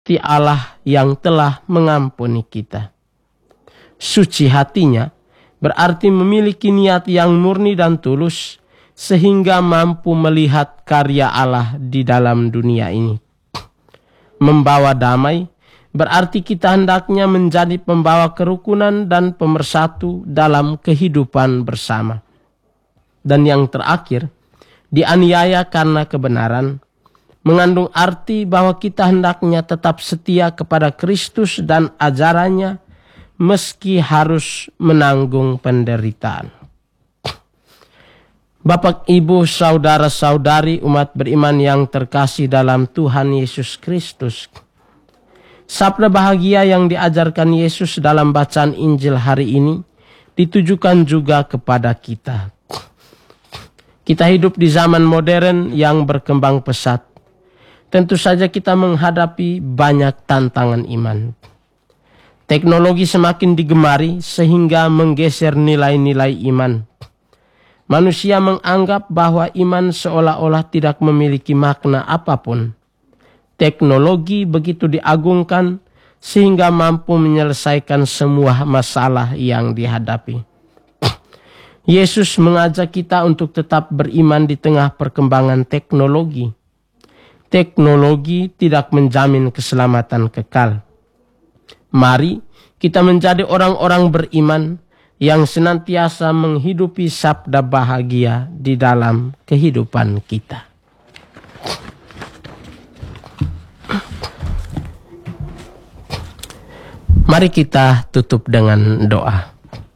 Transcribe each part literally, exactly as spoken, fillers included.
seperti Allah yang telah mengampuni kita. Suci hatinya berarti memiliki niat yang murni dan tulus, sehingga mampu melihat karya Allah di dalam dunia ini. Membawa damai berarti kita hendaknya menjadi pembawa kerukunan dan pemersatu dalam kehidupan bersama. Dan yang terakhir, dianiaya karena kebenaran, mengandung arti bahwa kita hendaknya tetap setia kepada Kristus dan ajarannya, meski harus menanggung penderitaan. Bapak, Ibu, saudara-saudari umat beriman yang terkasih dalam Tuhan Yesus Kristus, sabda bahagia yang diajarkan Yesus dalam bacaan Injil hari ini ditujukan juga kepada kita. Kita hidup di zaman modern yang berkembang pesat. Tentu saja kita menghadapi banyak tantangan iman. Teknologi semakin digemari sehingga menggeser nilai-nilai iman. Manusia menganggap bahwa iman seolah-olah tidak memiliki makna apapun. Teknologi begitu diagungkan sehingga mampu menyelesaikan semua masalah yang dihadapi. Yesus mengajak kita untuk tetap beriman di tengah perkembangan teknologi. Teknologi tidak menjamin keselamatan kekal. Mari kita menjadi orang-orang beriman yang senantiasa menghidupi sabda bahagia di dalam kehidupan kita. Mari kita tutup dengan doa.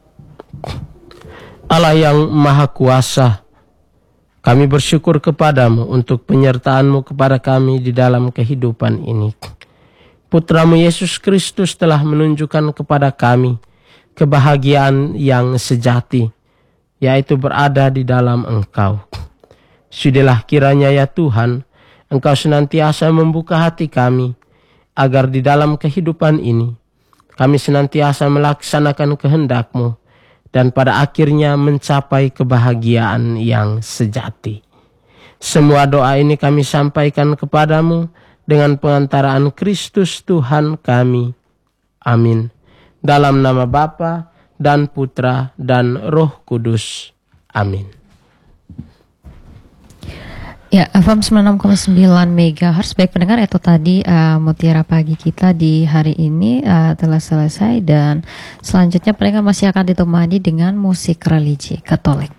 Allah yang Maha Kuasa, kami bersyukur kepadamu untuk penyertaan-Mu kepada kami di dalam kehidupan ini. Putra-Mu Yesus Kristus telah menunjukkan kepada kami kebahagiaan yang sejati, yaitu berada di dalam Engkau. Sudilah kiranya ya Tuhan, Engkau senantiasa membuka hati kami, agar di dalam kehidupan ini, kami senantiasa melaksanakan kehendak-Mu, dan pada akhirnya mencapai kebahagiaan yang sejati. Semua doa ini kami sampaikan kepadamu dengan pengantaraan Kristus Tuhan kami. Amin. Dalam nama Bapa dan Putra dan Roh Kudus. Amin. Ya, F M sembilan puluh enam koma sembilan megahertz. Baik pendengar, itu tadi uh, mutiara pagi kita di hari ini uh, telah selesai, dan selanjutnya pendengar masih akan ditemani dengan musik religi Katolik.